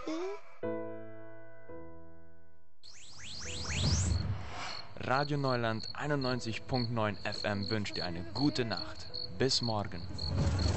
Radio Neuland 91.9 FM wünscht dir eine gute Nacht. Bis morgen.